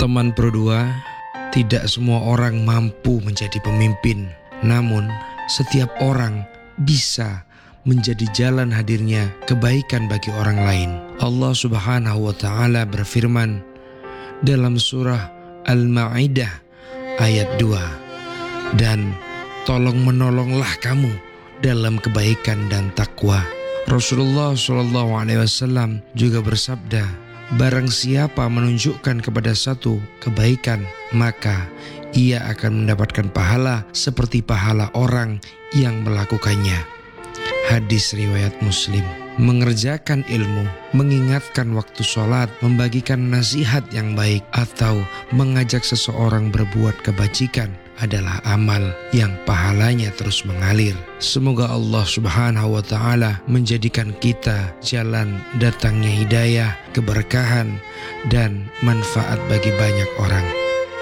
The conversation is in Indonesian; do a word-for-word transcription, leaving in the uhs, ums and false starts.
Teman Pro dua, tidak semua orang mampu menjadi pemimpin. Namun, setiap orang bisa menjadi jalan hadirnya kebaikan bagi orang lain. Allah Subhanahu wa taala berfirman dalam surah Al-Maidah ayat dua, dan tolong menolonglah kamu dalam kebaikan dan takwa. Rasulullah shallallahu alaihi wasallam juga bersabda, barang siapa menunjukkan kepada satu kebaikan, maka ia akan mendapatkan pahala seperti pahala orang yang melakukannya. Hadis riwayat Muslim. Mengerjakan ilmu, mengingatkan waktu sholat, membagikan nasihat yang baik, atau mengajak seseorang berbuat kebajikan adalah amal yang pahalanya terus mengalir. Semoga Allah Subhanahu wa taala menjadikan kita jalan datangnya hidayah, keberkahan, dan manfaat bagi banyak orang.